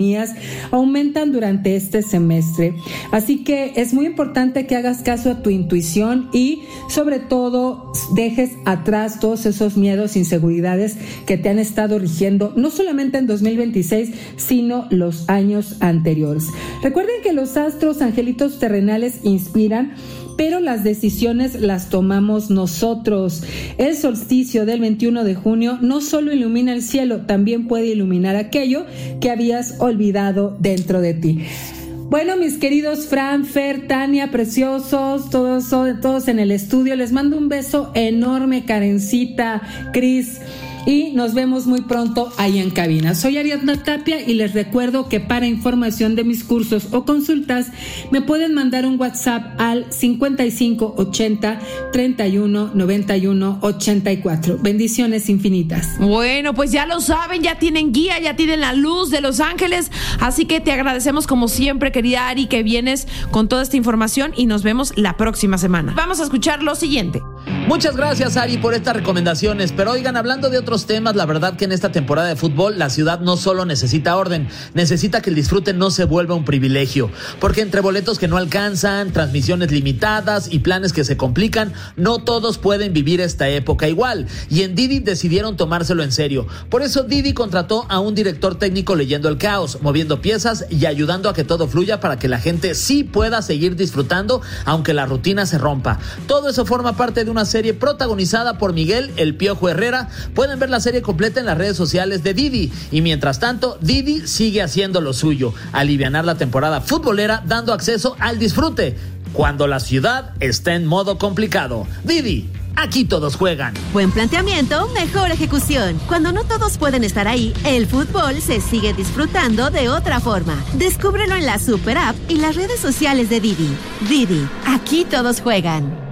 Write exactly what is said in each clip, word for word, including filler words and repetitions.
aumentan durante este semestre. Así que es muy importante que hagas caso a tu intuición y sobre todo dejes atrás todos esos miedos, inseguridades que te han estado rigiendo no solamente en dos mil veintiséis, sino los años anteriores. Recuerden que los astros, angelitos terrenales inspiran, pero las decisiones las tomamos nosotros. El solsticio del veintiuno de junio no solo ilumina el cielo, también puede iluminar aquello que habías olvidado dentro de ti. Bueno, mis queridos Fran, Fer, Tania, preciosos, todos, todos en el estudio, les mando un beso enorme, Karencita, Cris, y nos vemos muy pronto ahí en cabina. Soy Ariadna Tapia y les recuerdo que para información de mis cursos o consultas me pueden mandar un WhatsApp al cincuenta y cinco ochenta treinta y uno noventa y uno ochenta y cuatro. Bendiciones infinitas. Bueno, pues ya lo saben, ya tienen guía, ya tienen la luz de Los Ángeles, así que te agradecemos como siempre, querida Ari, que vienes con toda esta información y nos vemos la próxima semana. Vamos a escuchar lo siguiente. Muchas gracias, Ari, por estas recomendaciones. Pero oigan, hablando de otros temas, la verdad que en esta temporada de fútbol la ciudad no solo necesita orden, necesita que el disfrute no se vuelva un privilegio. Porque entre boletos que no alcanzan, transmisiones limitadas y planes que se complican, no todos pueden vivir esta época igual. Y en Didi decidieron tomárselo en serio. Por eso Didi contrató a un director técnico leyendo el caos, moviendo piezas y ayudando a que todo fluya para que la gente sí pueda seguir disfrutando, aunque la rutina se rompa. Todo eso forma parte de una serie protagonizada por Miguel El Piojo Herrera. Pueden ver la serie completa en las redes sociales de Didi. Y mientras tanto, Didi sigue haciendo lo suyo, alivianar la temporada futbolera, dando acceso al disfrute cuando la ciudad está en modo complicado. Didi, aquí todos juegan. Buen planteamiento, mejor ejecución. Cuando no todos pueden estar ahí, el fútbol se sigue disfrutando de otra forma. Descúbrelo en la Super App y las redes sociales de Didi. Didi, aquí todos juegan.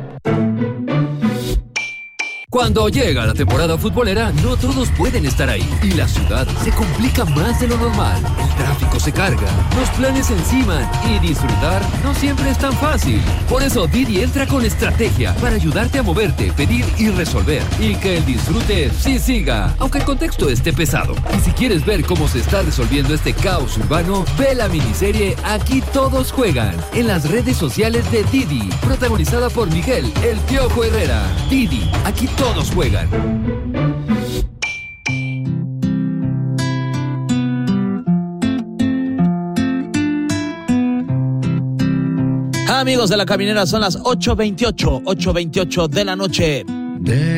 Cuando llega la temporada futbolera, no todos pueden estar ahí y la ciudad se complica más de lo normal. El tráfico se carga, los planes se enciman y disfrutar no siempre es tan fácil. Por eso Didi entra con estrategia para ayudarte a moverte, pedir y resolver, y que el disfrute sí siga, aunque el contexto esté pesado. Y si quieres ver cómo se está resolviendo este caos urbano, ve la miniserie Aquí Todos Juegan en las redes sociales de Didi, protagonizada por Miguel El Piojo Herrera. Didi, aquí todos juegan. Amigos de La Caminera, son las ocho veintiocho, ocho veintiocho de la noche. De